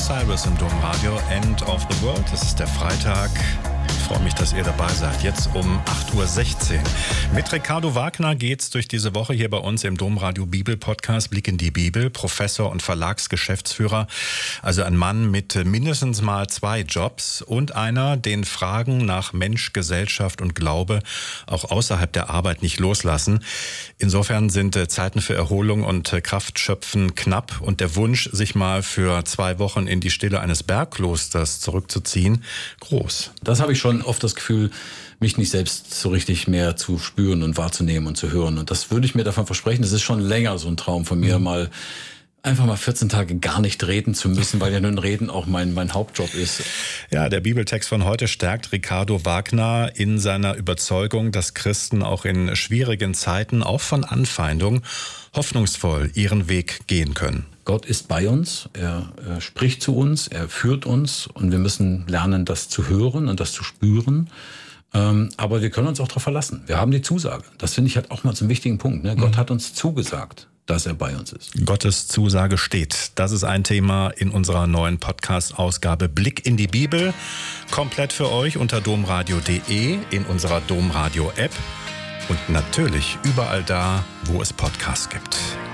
Cyrus im Domradio, End of the World. Es ist der Freitag. Ich freue mich, dass ihr dabei seid. Jetzt um 8.16 Uhr. Mit Ricardo Wagner geht's durch diese Woche hier bei uns im Domradio Bibel-Podcast Blick in die Bibel. Professor und Verlagsgeschäftsführer. Also ein Mann mit mindestens mal 2 Jobs und einer, den Fragen nach Mensch, Gesellschaft und Glaube auch außerhalb der Arbeit nicht loslassen. Insofern sind Zeiten für Erholung und Kraftschöpfen knapp und der Wunsch, sich mal für 2 Wochen in die Stille eines Bergklosters zurückzuziehen, groß. Das habe ich schon oft das Gefühl, mich nicht selbst so richtig mehr zu spüren und wahrzunehmen und zu hören. Und das würde ich mir davon versprechen. Das ist schon länger so ein Traum von mir, einfach mal 14 Tage gar nicht reden zu müssen, weil ja nun Reden auch mein Hauptjob ist. Ja, der Bibeltext von heute stärkt Ricardo Wagner in seiner Überzeugung, dass Christen auch in schwierigen Zeiten, auch von Anfeindung, hoffnungsvoll ihren Weg gehen können. Gott ist bei uns, er spricht zu uns, er führt uns und wir müssen lernen, das zu hören und das zu spüren. Aber wir können uns auch darauf verlassen. Wir haben die Zusage. Das finde ich halt auch mal so einen wichtigen Punkt. Ne? Gott hat uns zugesagt, dass er bei uns ist. Gottes Zusage steht. Das ist ein Thema in unserer neuen Podcast-Ausgabe Blick in die Bibel. Komplett für euch unter domradio.de, in unserer Domradio-App und natürlich überall da, wo es Podcasts gibt.